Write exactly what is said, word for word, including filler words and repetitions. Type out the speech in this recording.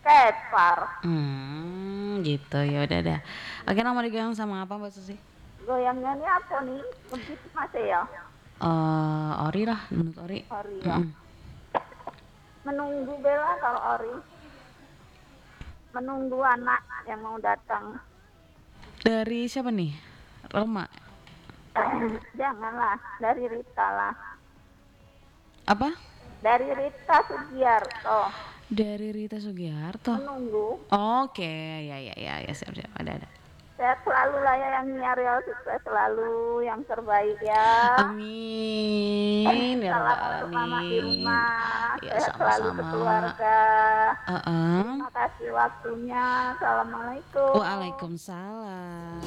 Kepar. Hmm, gitu ya udah dah. Akhirnya mau digoyang sama apa Mbak Susi? Goyangnya ini apa nih? Begitu masih ya? Eh, ori lah, menurut ori. Ori ya. Mm-mm. Menunggu Bella kalau Ori. Menunggu anak yang mau datang. Dari siapa nih? Roma. Janganlah, dari Rita lah. Apa? Dari Rita Sugiarto. Dari Rita Sugiharto. Menunggu. Oke, ya ya ya ya siap siap ada ada. Sehat selalu lah ya yang Ariel, sukses selalu, yang terbaik ya. Amin ya rabbal Salam untuk mama di alamin. rumah, Ya sehat selalu sama-sama. sekeluarga. Uh-uh. Terima kasih waktunya. Assalamualaikum. Waalaikumsalam.